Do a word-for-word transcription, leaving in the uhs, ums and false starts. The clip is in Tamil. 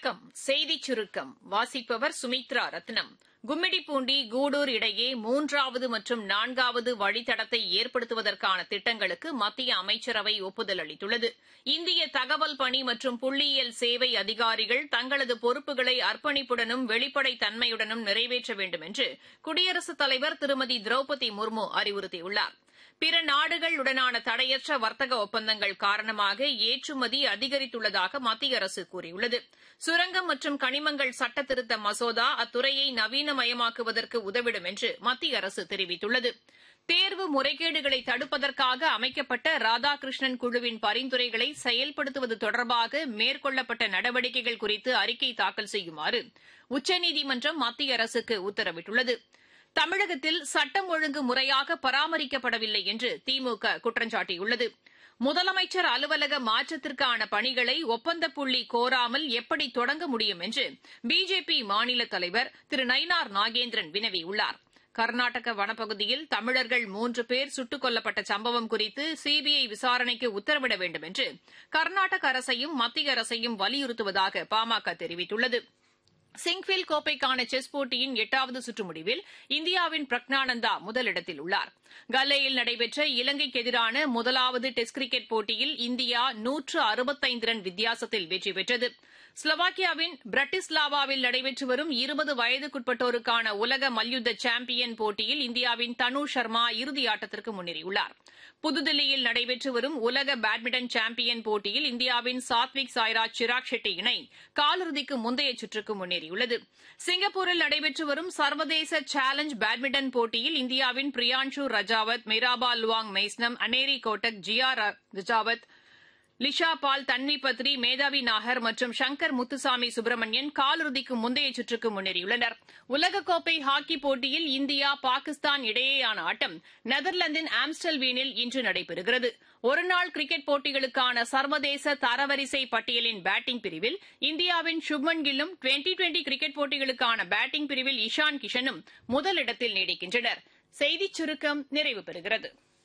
வணக்கம். செய்திச் சுருக்கம் வாசிப்பவர் சுமித்ரா ரத்னம். கும்மிடிப்பூண்டி கூடூர் இடையே மூன்றாவது மற்றும் நான்காவது வழித்தடத்தை ஏற்படுத்துவதற்கான திட்டங்களுக்கு மத்திய அமைச்சரவை ஒப்புதல் அளித்துள்ளது. இந்திய தகவல் பணி மற்றும் புள்ளியியல் சேவை அதிகாரிகள் தங்களது பொறுப்புகளை அர்ப்பணிப்புடனும் வெளிப்படைத் தன்மையுடனும் நிறைவேற்ற வேண்டும் என்று குடியரசுத் தலைவர் திருமதி திரௌபதி முர்மு அறிவுறுத்தியுள்ளார். பிற நாடுகளுடனான தடையற்ற வர்த்தக ஒப்பந்தங்கள் காரணமாக ஏற்றுமதி அதிகரித்துள்ளதாக மத்திய அரசு கூறியுள்ளது. சுரங்கம் மற்றும் கனிமங்கள் சட்டத்திருத்த மசோதா அத்துறையை நவீனமயமாக்குவதற்கு உதவிடும் என்று மத்திய அரசு தெரிவித்துள்ளது. தேர்வு முறைகேடுகளை தடுப்பதற்காக அமைக்கப்பட்ட ராதாகிருஷ்ணன் குழுவின் பரிந்துரைகளை செயல்படுத்துவது தொடர்பாக மேற்கொள்ளப்பட்ட நடவடிக்கைகள் குறித்து அறிக்கை தாக்கல் செய்யுமாறு உச்சநீதிமன்றம் மத்திய அரசுக்கு உத்தரவிட்டுள்ளது. தமிழகத்தில் சட்டம் ஒழுங்கு முறையாக பராமரிக்கப்படவில்லை என்று திமுக குற்றம் சாட்டியுள்ளது. முதலமைச்சர் அலுவலக மாற்றத்திற்கான பணிகளை ஒப்பந்தப் புள்ளி கோராமல் எப்படி தொடங்க முடியும் என்று பிஜேபி மாநில தலைவர் திரு நயினார் நாகேந்திரன் வினவியுள்ளார். கர்நாடக வனப்பகுதியில் தமிழர்கள் மூன்று பேர் சுட்டுக் கொல்லப்பட்ட சம்பவம் குறித்து சிபிஐ விசாரணைக்கு உத்தரவிட வேண்டும் என்று கர்நாடக அரசையும் மத்திய அரசையும் வலியுறுத்துவதாக பாமக தெரிவித்துள்ளது. சிங்ஃபில் கோப்பைக்கான செஸ் போட்டியின் எட்டாவது சுற்று முடிவில் இந்தியாவின் பிரக்னானந்தா முதலிடத்தில் உள்ளார். கல்லேயில் நடைபெற்ற இலங்கைக்கு எதிரான முதலாவது டெஸ்ட் கிரிக்கெட் போட்டியில் இந்தியா நூற்று அறுபத்தைந்து ரன் வித்தியாசத்தில் வெற்றி பெற்றது. ஸ்லோவாக்கியாவின் பிரட்டிஸ்லாவாவில் நடைபெற்று வரும் இருபது வயதுக்குட்பட்டோருக்கான உலக மல்யுத்த சாம்பியன் போட்டியில் இந்தியாவின் தனு சர்மா இறுதியாட்டத்திற்கு முன்னேறியுள்ளார். புதுதில்லியில் நடைபெற்று வரும் உலக பேட்மிண்டன் சாம்பியன் போட்டியில் இந்தியாவின் சாத்விக் சாய்ராஜ் சிராக் ஷெட்டி இணை காலிறுதிக்கு முந்தைய சுற்றுக்கு முன்னேறியுள்ளது. சிங்கப்பூரில் நடைபெற்று வரும் சர்வதேச சேலஞ்ச் பேட்மிண்டன் போட்டியில் இந்தியாவின் பிரியான்ஷு ரஜாவத், மிராபா லுவாங் மெய்ஸ்னம், அனேரி கோட்டக், ஜியா ரஜாவத், லிஷா பால், தன்வி பத்ரி, மேதாவி நாகர் மற்றும் சங்கர் முத்துசாமி சுப்பிரமணியன் காலிறுதிக்கு முந்தைய சுற்றுக்கு முன்னேறியுள்ளனர். உலகக்கோப்பை ஹாக்கி போட்டியில் இந்தியா பாகிஸ்தான் இடையேயான ஆட்டம் நெதர்லாந்தின் ஆம்ஸ்டல்வீனில் இன்று நடைபெறுகிறது. ஒருநாள் கிரிக்கெட் போட்டிகளுக்கான சர்வதேச தரவரிசை பட்டியலின் பேட்டிங் பிரிவில் இந்தியாவின் சுப்மன் கில்லும் டுவெண்டி டுவெண்டி கிரிக்கெட் போட்டிகளுக்கான பேட்டிங் பிரிவில் இஷான் கிஷனும் முதலிடத்தில் நீடிக்கின்றனர். செய்திச் சுருக்கம் நிறைவு பெறுகிறது.